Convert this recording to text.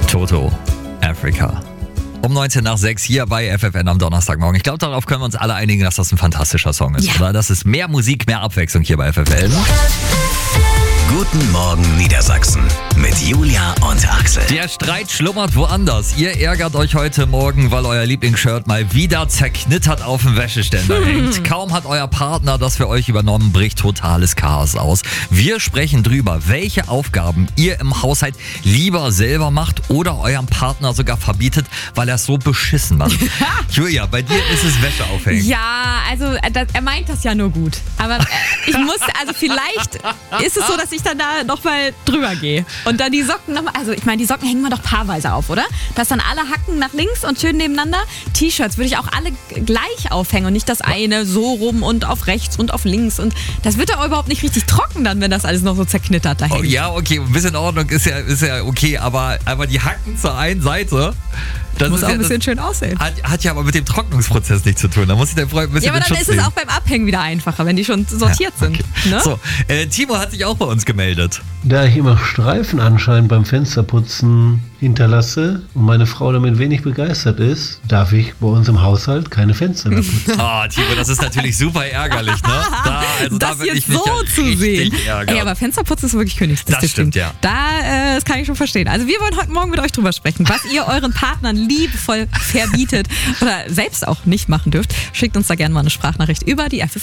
Toto, Africa. Um 19 nach 6 hier bei FFN am Donnerstagmorgen. Ich glaube, darauf können wir uns alle einigen, dass das ein fantastischer Song ist, oder? Das ist mehr Musik, mehr Abwechslung hier bei FFN. Guten Morgen Niedersachsen mit Julia und Axel. Der Streit schlummert woanders. Ihr ärgert euch heute Morgen, weil euer Lieblingsshirt mal wieder zerknittert auf dem Wäscheständer hängt. Kaum hat euer Partner das für euch übernommen, bricht totales Chaos aus. Wir sprechen drüber, welche Aufgaben ihr im Haushalt lieber selber macht oder eurem Partner sogar verbietet, weil er es so beschissen macht. Julia, bei dir ist es Wäsche aufhängen. Ja, also er meint das ja nur gut. Aber ich muss, also vielleicht ist es so, dass ich dann da nochmal drüber gehe. Und dann die Socken nochmal, also ich meine, die Socken hängen wir doch paarweise auf, oder? Dass dann alle Hacken nach links und schön nebeneinander. T-Shirts würde ich auch alle gleich aufhängen und nicht das eine so rum und auf rechts und auf links. Und das wird ja überhaupt nicht richtig trocken dann, wenn das alles noch so zerknittert da hängt. Oh, ja, okay, ein bisschen Ordnung ist ja okay, aber die Hacken zur einen Seite, das muss ist auch ein bisschen schön aussehen. Hat ja aber mit dem Trocknungsprozess nichts zu tun. Da muss ich dein Freund ein bisschen Ja, aber dann ist es auch beim Abhängen wieder einfacher, wenn die schon sortiert sind. Ne? So, Timo hat sich auch bei uns gemeldet. Da ich immer Streifen anscheinend beim Fensterputzen hinterlasse und meine Frau damit wenig begeistert ist, darf ich bei uns im Haushalt keine Fenster mehr putzen. Timo, das ist natürlich super ärgerlich, ne? Das würde jetzt ich mich so ja zu sehen. richtig ärgern. Ey, aber Fensterputzen ist wirklich Königsdisziplin. Das stimmt, ja. Das kann ich schon verstehen. Also wir wollen heute Morgen mit euch drüber sprechen, was ihr euren Partnern liebevoll verbietet oder selbst auch nicht machen dürft. Schickt uns da gerne mal eine Sprachnachricht über die FFN